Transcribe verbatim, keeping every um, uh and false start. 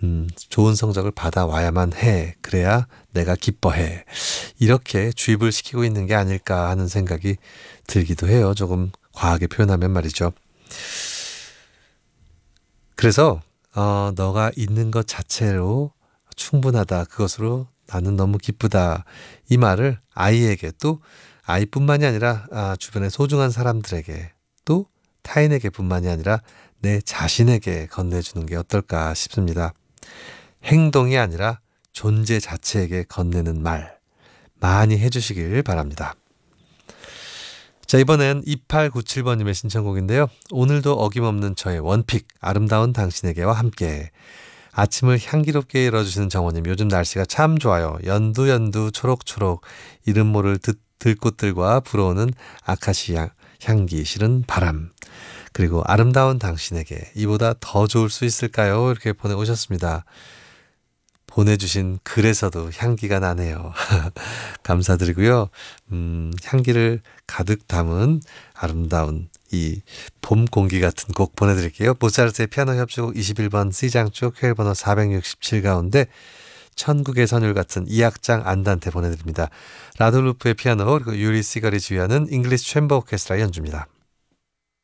음, 좋은 성적을 받아와야만 해. 그래야 내가 기뻐해. 이렇게 주입을 시키고 있는 게 아닐까 하는 생각이 들기도 해요. 조금 과하게 표현하면 말이죠. 그래서 어, 너가 있는 것 자체로 충분하다. 그것으로 나는 너무 기쁘다. 이 말을 아이에게 또 아이뿐만이 아니라 아, 주변의 소중한 사람들에게 또 타인에게 뿐만이 아니라 내 자신에게 건네주는 게 어떨까 싶습니다. 행동이 아니라 존재 자체에게 건네는 말 많이 해주시길 바랍니다. 자, 이번엔 이팔구칠 번님의 신청곡인데요. 오늘도 어김없는 저의 원픽 아름다운 당신에게와 함께. 아침을 향기롭게 열어주시는 정원님, 요즘 날씨가 참 좋아요. 연두연두 초록초록 이름 모를 듣, 들꽃들과 불어오는 아카시아 향기 실은 바람, 그리고 아름다운 당신에게 이보다 더 좋을 수 있을까요? 이렇게 보내오셨습니다. 보내주신 글에서도 향기가 나네요. 감사드리고요. 음, 향기를 가득 담은 아름다운 이 봄 공기 같은 곡 보내드릴게요. 모차르트의 피아노 협주곡 이십일 번 C장쪽 회열번호 사백육십칠 가운데 천국의 선율 같은 이 악장 안단테 보내드립니다. 라돌루프의 피아노 그리고 유리 시거리 지휘하는 잉글리시 챔버 오케스트라 연주입니다.